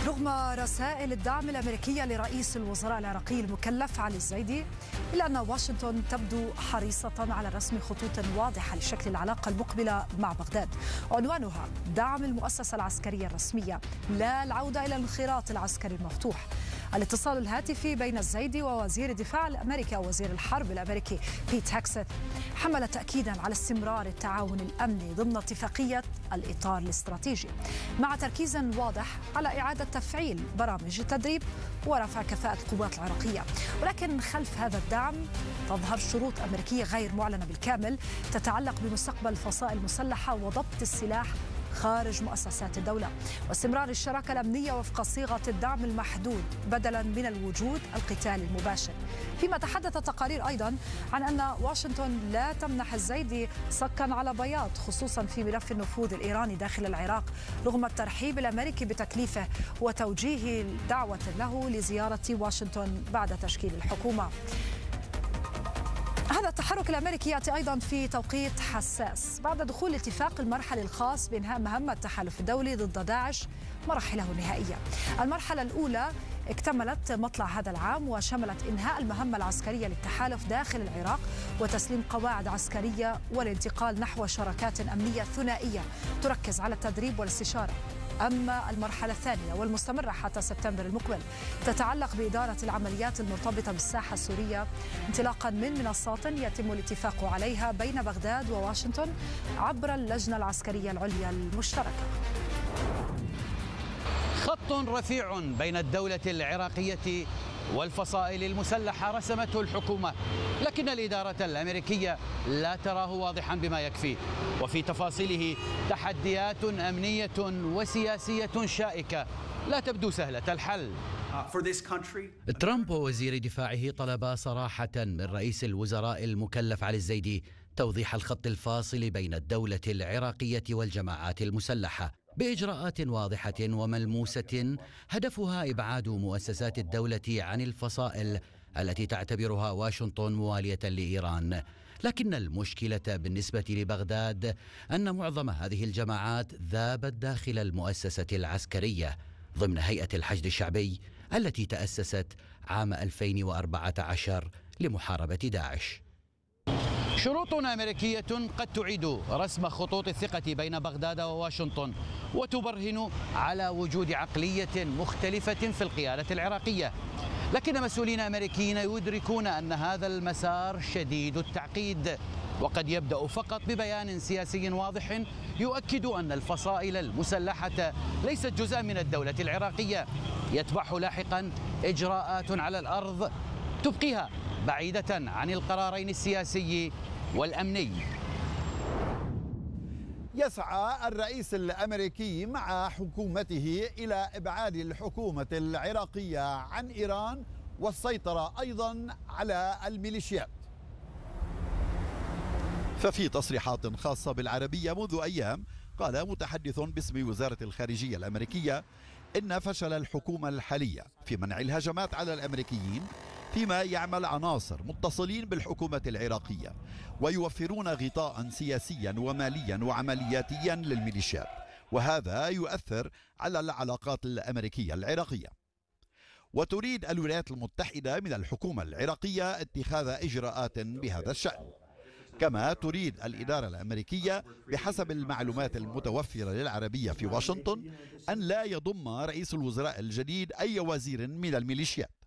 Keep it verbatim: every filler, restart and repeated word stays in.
رغم رسائل الدعم الأمريكية لرئيس الوزراء العراقي المكلف علي الزيدي، إلا أن واشنطن تبدو حريصة على رسم خطوط واضحة لشكل العلاقة المقبلة مع بغداد، عنوانها دعم المؤسسة العسكرية الرسمية، لا العودة إلى الانخراط العسكري المفتوح. الاتصال الهاتفي بين الزيدي ووزير الدفاع الأمريكي أو وزير الحرب الأمريكي بيت هيكست حمل تأكيدا على استمرار التعاون الأمني ضمن اتفاقية الإطار الاستراتيجي، مع تركيز واضح على إعادة تفعيل برامج التدريب ورفع كفاءة القوات العراقية. ولكن خلف هذا الدعم تظهر شروط أمريكية غير معلنة بالكامل تتعلق بمستقبل الفصائل المسلحة وضبط السلاح خارج مؤسسات الدولة، واستمرار الشراكة الأمنية وفق صيغة الدعم المحدود بدلا من الوجود القتالي المباشر. فيما تحدث التقارير أيضا عن أن واشنطن لا تمنح الزيدي صكا على بياض، خصوصا في ملف النفوذ الإيراني داخل العراق، رغم الترحيب الأمريكي بتكليفه وتوجيه دعوة له لزيارة واشنطن بعد تشكيل الحكومة. هذا التحرك الأمريكي يأتي أيضا في توقيت حساس بعد دخول اتفاق المرحلة الخاص بإنهاء مهمة التحالف الدولي ضد داعش مراحله النهائية. المرحلة الأولى اكتملت مطلع هذا العام وشملت إنهاء المهمة العسكرية للتحالف داخل العراق وتسليم قواعد عسكرية والانتقال نحو شراكات أمنية ثنائية تركز على التدريب والاستشارة. أما المرحلة الثانية والمستمرة حتى سبتمبر المقبل تتعلق بإدارة العمليات المرتبطة بالساحة السورية انطلاقا من منصات يتم الاتفاق عليها بين بغداد وواشنطن عبر اللجنة العسكرية العليا المشتركة. خط رفيع بين الدولة العراقية والفصائل المسلحة رسمته الحكومة، لكن الإدارة الأمريكية لا تراه واضحا بما يكفي، وفي تفاصيله تحديات أمنية وسياسية شائكة لا تبدو سهلة الحل. ترامب ووزير دفاعه طلبا صراحة من رئيس الوزراء المكلف علي الزيدي توضيح الخط الفاصل بين الدولة العراقية والجماعات المسلحة بإجراءات واضحة وملموسة هدفها إبعاد مؤسسات الدولة عن الفصائل التي تعتبرها واشنطن موالية لإيران. لكن المشكلة بالنسبة لبغداد أن معظم هذه الجماعات ذابت داخل المؤسسة العسكرية ضمن هيئة الحشد الشعبي التي تأسست عام ألفين وأربعة عشر لمحاربة داعش. شروط أمريكية قد تعيد رسم خطوط الثقة بين بغداد وواشنطن وتبرهن على وجود عقلية مختلفة في القيادة العراقية، لكن مسؤولين أمريكيين يدركون أن هذا المسار شديد التعقيد وقد يبدأ فقط ببيان سياسي واضح يؤكد أن الفصائل المسلحة ليست جزءا من الدولة العراقية، يتبعه لاحقا إجراءات على الأرض تبقيها بعيدة عن القرارين السياسي والأمني. يسعى الرئيس الأمريكي مع حكومته إلى إبعاد الحكومة العراقية عن إيران والسيطرة أيضا على الميليشيات. ففي تصريحات خاصة بالعربية منذ أيام قال متحدث باسم وزارة الخارجية الأمريكية إن فشل الحكومة الحالية في منع الهجمات على الأمريكيين فيما يعمل عناصر متصلين بالحكومة العراقية ويوفرون غطاء سياسيا وماليا وعملياتيا للميليشيات، وهذا يؤثر على العلاقات الأمريكية العراقية. وتريد الولايات المتحدة من الحكومة العراقية اتخاذ إجراءات بهذا الشأن، كما تريد الإدارة الأمريكية بحسب المعلومات المتوفرة للعربية في واشنطن أن لا يضم رئيس الوزراء الجديد أي وزير من الميليشيات.